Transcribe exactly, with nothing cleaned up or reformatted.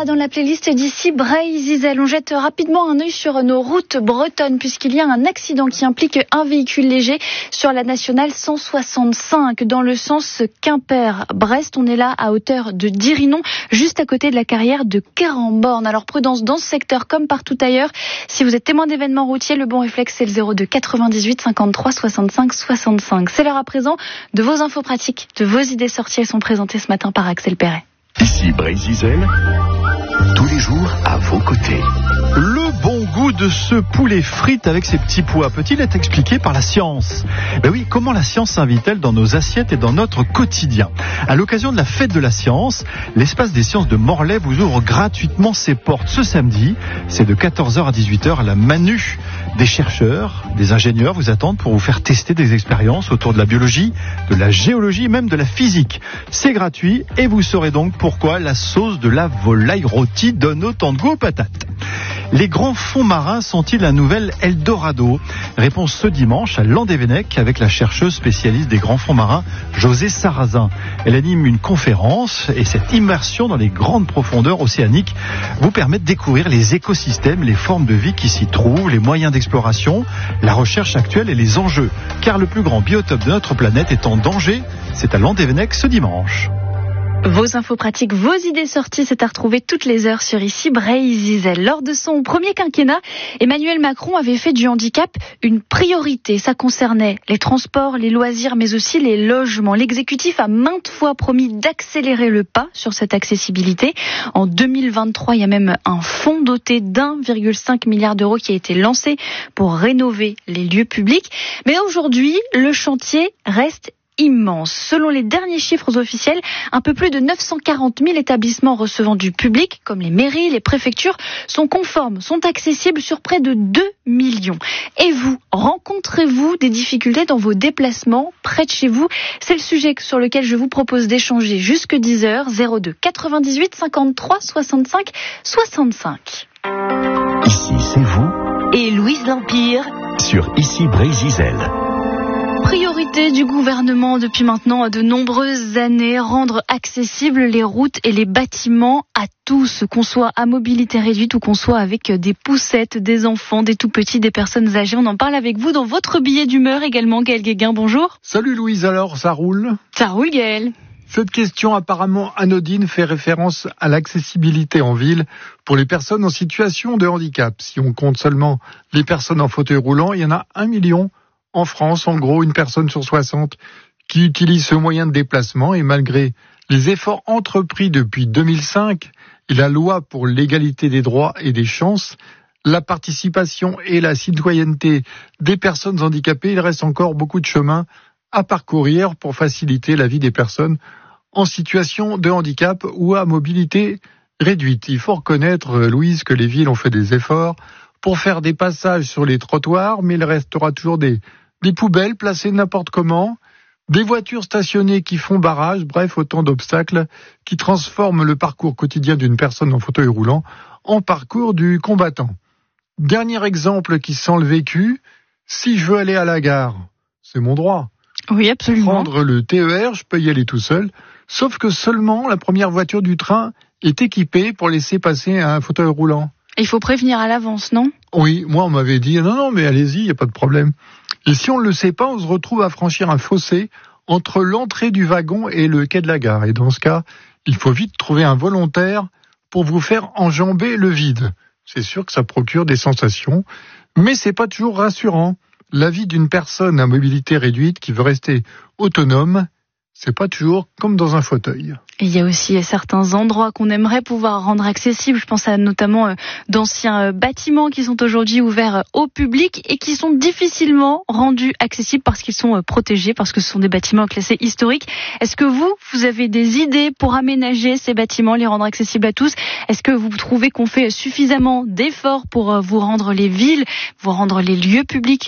dans la playlist d'ici Bray-Zizel. On jette rapidement un œil sur nos routes bretonnes puisqu'il y a un accident qui implique un véhicule léger sur la nationale cent soixante-cinq dans le sens Quimper-Brest. On est là à hauteur de Dirinon, juste à côté de la carrière de Quéramborne. Alors prudence dans ce secteur comme partout ailleurs. Si vous êtes témoin d'événements routiers, le bon réflexe c'est le zéro deux quatre-vingt-dix-huit cinquante-trois soixante-cinq soixante-cinq. C'est l'heure à présent de vos infos pratiques, de vos idées sorties. Elles sont présentées ce matin par Axel Perret. Ici Bray-Zizel, tous les jours à vos côtés. Le bon goût de ce poulet frites avec ses petits pois peut-il être expliqué par la science ? Ben oui, comment la science s'invite-t-elle dans nos assiettes et dans notre quotidien ? À l'occasion de la fête de la science, l'espace des sciences de Morlaix vous ouvre gratuitement ses portes ce samedi. C'est de quatorze heures à dix-huit heures à la Manu. Des chercheurs, des ingénieurs vous attendent pour vous faire tester des expériences autour de la biologie, de la géologie, même de la physique. C'est gratuit et vous saurez donc pourquoi la sauce de la volaille rôtie donne autant de goût aux patates. Les grands fonds marins sont-ils un nouvel Eldorado ? Réponse ce dimanche à Landévennec avec la chercheuse spécialiste des grands fonds marins, José Sarrazin. Elle anime une conférence et cette immersion dans les grandes profondeurs océaniques vous permet de découvrir les écosystèmes, les formes de vie qui s'y trouvent, les moyens d'exploration, la recherche actuelle et les enjeux. Car le plus grand biotope de notre planète est en danger. C'est à Landévennec ce dimanche. Vos infos pratiques, vos idées sorties, c'est à retrouver toutes les heures sur ici Bray-Zizel. Lors de son premier quinquennat, Emmanuel Macron avait fait du handicap une priorité. Ça concernait les transports, les loisirs, mais aussi les logements. L'exécutif a maintes fois promis d'accélérer le pas sur cette accessibilité. En deux mille vingt-trois, il y a même un fonds doté d'un virgule cinq milliard d'euros qui a été lancé pour rénover les lieux publics. Mais aujourd'hui, le chantier reste immense. Selon les derniers chiffres officiels, un peu plus de neuf cent quarante mille établissements recevant du public, comme les mairies, les préfectures, sont conformes, sont accessibles sur près de deux millions. Et vous, rencontrez-vous des difficultés dans vos déplacements près de chez vous ? C'est le sujet sur lequel je vous propose d'échanger jusque dix heures, zéro deux quatre-vingt-dix-huit cinquante-trois soixante-cinq soixante-cinq. Ici, c'est vous et Louise L'Empire sur Ici Bray-Zizel. Priorité du gouvernement depuis maintenant de nombreuses années, rendre accessibles les routes et les bâtiments à tous, qu'on soit à mobilité réduite ou qu'on soit avec des poussettes, des enfants, des tout-petits, des personnes âgées. On en parle avec vous dans votre billet d'humeur également. Gaël Guéguin, bonjour. Salut Louise, alors ça roule ? Ça roule Gaël. Cette question apparemment anodine fait référence à l'accessibilité en ville pour les personnes en situation de handicap. Si on compte seulement les personnes en fauteuil roulant, il y en a un million en France, en gros, une personne sur soixante qui utilise ce moyen de déplacement. Et malgré les efforts entrepris depuis deux mille cinq et la loi pour l'égalité des droits et des chances, la participation et la citoyenneté des personnes handicapées, il reste encore beaucoup de chemin à parcourir pour faciliter la vie des personnes en situation de handicap ou à mobilité réduite. Il faut reconnaître, Louise, que les villes ont fait des efforts pour faire des passages sur les trottoirs, mais il restera toujours des Des poubelles placées n'importe comment, des voitures stationnées qui font barrage, bref, autant d'obstacles qui transforment le parcours quotidien d'une personne en fauteuil roulant en parcours du combattant. Dernier exemple qui sent le vécu, si je veux aller à la gare, c'est mon droit. Oui, absolument. Prendre le T E R, je peux y aller tout seul, sauf que seulement la première voiture du train est équipée pour laisser passer un fauteuil roulant. Il faut prévenir à l'avance, non ? Oui, moi on m'avait dit, non, non, mais allez-y, il n'y a pas de problème. Et si on ne le sait pas, on se retrouve à franchir un fossé entre l'entrée du wagon et le quai de la gare. Et dans ce cas, il faut vite trouver un volontaire pour vous faire enjamber le vide. C'est sûr que ça procure des sensations, mais c'est pas toujours rassurant. La vie d'une personne à mobilité réduite qui veut rester autonome, c'est pas toujours comme dans un fauteuil. Il y a aussi certains endroits qu'on aimerait pouvoir rendre accessibles. Je pense à notamment euh, d'anciens euh, bâtiments qui sont aujourd'hui ouverts euh, au public et qui sont difficilement rendus accessibles parce qu'ils sont euh, protégés, parce que ce sont des bâtiments classés historiques. Est-ce que vous, vous avez des idées pour aménager ces bâtiments, les rendre accessibles à tous ? Est-ce que vous trouvez qu'on fait suffisamment d'efforts pour euh, vous rendre les villes, vous rendre les lieux publics